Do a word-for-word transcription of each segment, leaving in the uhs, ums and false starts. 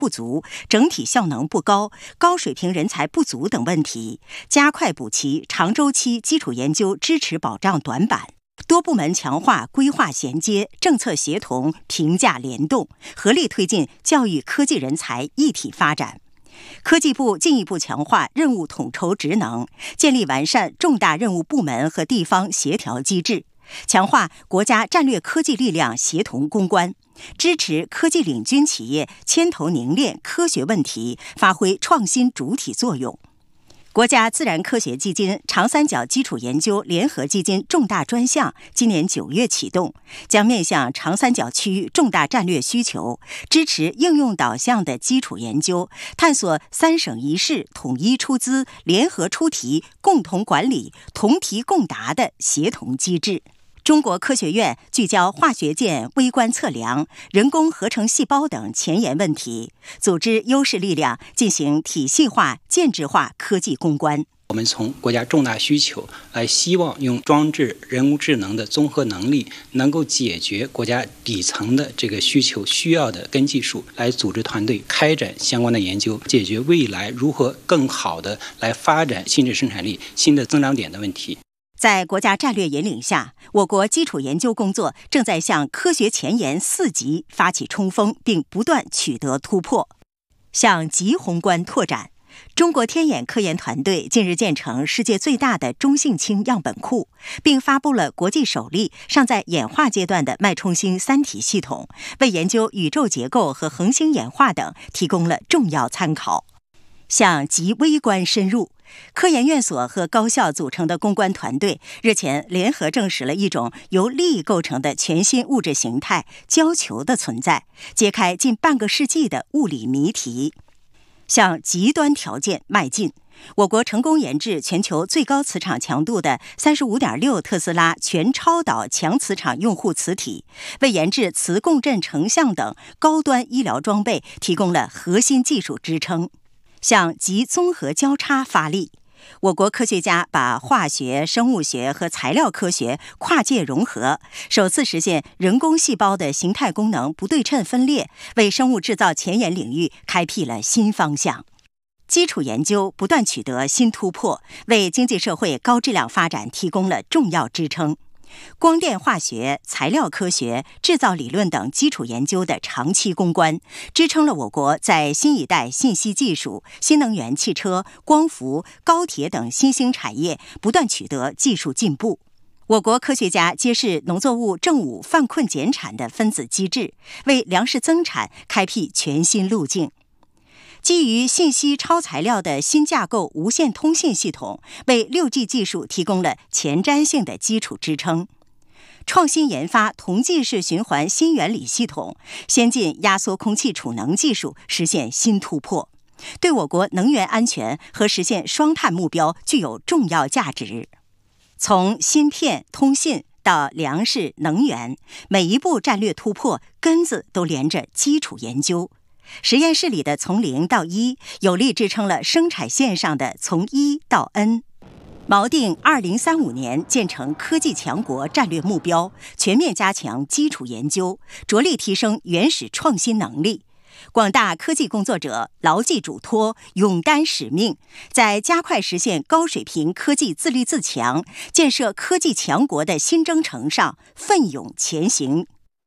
不足、整体效能不高、高水平人才不足等问题，加快补齐长周期基础研究支持保障短板。多部门强化规划衔接、政策协同、评价联动，合力推进教育科技人才一体发展。科技部进一步强化任务统筹职能，建立完善重大任务部门和地方协调机制，强化国家战略科技力量协同攻关，支持科技领军企业牵头凝练科学问题，发挥创新主体作用。国家自然科学基金长三角基础研究联合基金重大专项今年九月启动，将面向长三角区域重大战略需求，支持应用导向的基础研究，探索三省一市统一出资、联合出题、共同管理、同题共答的协同机制。中国科学院聚焦化学键微观测量、人工合成细胞等前沿问题，组织优势力量进行体系化、建制化科技攻关。 我们从国家重大需求来，希望用装置、人工智能的综合能力，能够解决国家底层的这个需求需要的根技术，来组织团队开展相关的研究，解决未来如何更好的来发展新质生产力、新的增长点的问题。 在国家战略引领下，我国基础研究工作正在向科学前沿四级发起冲锋，并不断取得突破。向极宏观拓展，中国天眼科研团队近日建成世界最大的中性氢样本库，并发布了国际首例尚在演化阶段的脉冲星三体系统，为研究宇宙结构和恒星演化等提供了重要参考。向极微观深入，科研院所和高校组成的攻关团队日前联合证实了一种由力构成的全新物质形态——胶球的存在，揭开近半个世纪的物理谜题。向极端条件迈进，我国成功研制全球最高磁场强度的 三十五点六 特斯拉全超导强磁场用户磁体，为研制磁共振成像等高端医疗装备提供了核心技术支撑。向极综合交叉发力，我国科学家把化学、生物学和材料科学跨界融合，首次实现人工细胞的形态功能不对称分裂，为生物制造前沿领域开辟了新方向。基础研究不断取得新突破，为经济社会高质量发展提供了重要支撑。光电化学、材料科学、制造理论等基础研究的长期攻关，支撑了我国在新一代信息技术、新能源汽车、光伏、高铁等新兴产业不断取得技术进步。我国科学家揭示农作物正午犯困减产的分子机制，为粮食增产开辟全新路径。基于信息超材料的新架构无线通信系统，为 六 G 技术提供了前瞻性的基础支撑。创新研发同济式循环新原理系统，先进压缩空气储能技术实现新突破，对我国能源安全和实现双碳目标具有重要价值。从芯片、通信到粮食、能源，每一步战略突破根子都连着基础研究。实验室里的从零到一，有力支撑了生产线上的从一到 N。锚定二零三五年建成科技强国战略目标，全面加强基础研究，着力提升原始创新能力。广大科技工作者牢记嘱托，勇担使命，在加快实现高水平科技自立自强、建设科技强国的新征程上奋勇前行。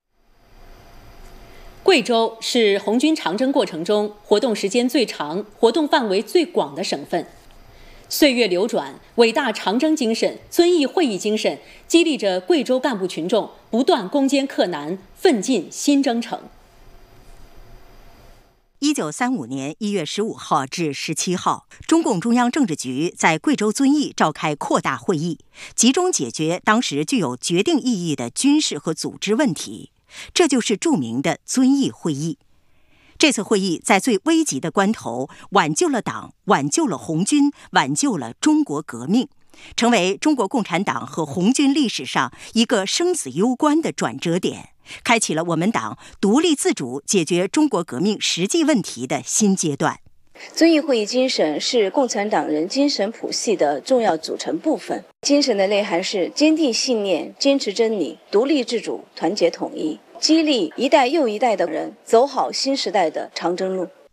贵州是红军长征过程中活动时间最长、活动范围最广的省份。岁月流转，伟大长征精神、遵义会议精神激励着贵州干部群众不断攻坚克难，奋进新征程。 一九三五年一月十五号至十七号，中共中央政治局在贵州遵义召开扩大会议，集中解决当时具有决定意义的军事和组织问题。这就是著名的遵义会议。这次会议在最危急的关头，挽救了党，挽救了红军，挽救了中国革命，成为中国共产党和红军历史上一个生死攸关的转折点，开启了我们党独立自主解决中国革命实际问题的新阶段。 遵义会议精神是共产党人精神谱系的重要组成部分。精神的内涵是坚定信念、坚持真理、独立自主、团结统一，激励一代又一代的人走好新时代的长征路。